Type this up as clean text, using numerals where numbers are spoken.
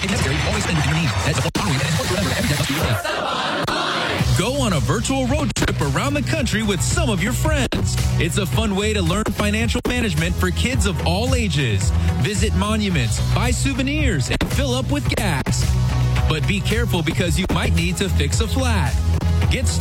Go on a virtual road trip around the country with some of your friends. It's a fun way to learn financial management for kids of all ages. Visit monuments, buy souvenirs, and fill up with gas. But be careful because you might need to fix a flat. Get started